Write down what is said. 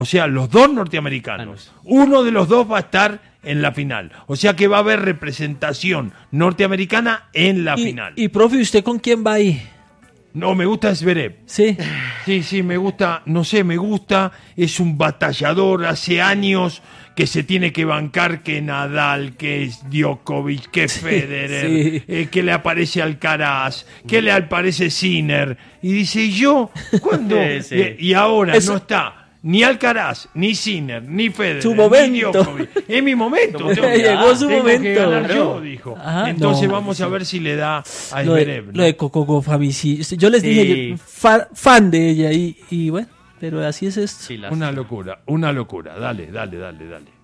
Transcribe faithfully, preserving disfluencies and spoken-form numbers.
O sea, los dos norteamericanos. Uno de los dos va a estar en la final. O sea que va a haber representación norteamericana en la y, final. Y, profe, ¿usted con quién va ahí? No, me gusta Zverev. Sí. Sí, sí, me gusta, no sé, me gusta. Es un batallador, hace años que se tiene que bancar que Nadal, que Djokovic, que Federer, sí. eh, que le aparece Alcaraz, que le aparece Sinner. Y dice, ¿y yo? ¿Cuándo? Sí, sí. Y, y ahora Eso- no está ni Alcaraz, ni Sinner, ni Federer, Su ni momento. Djokovic. Es mi momento. Como tengo que- llegó su tengo que momento. ganar yo, Claro. dijo. Ah, Entonces no. vamos a ver si le da a Lo de, Zverev, ¿no? lo de Coco Gauff a mí sí. Yo les Sí. dije, yo, fa- fan de ella y, y bueno, pero así es esto. Sí, la- Una locura, una locura. Dale, dale, dale, dale.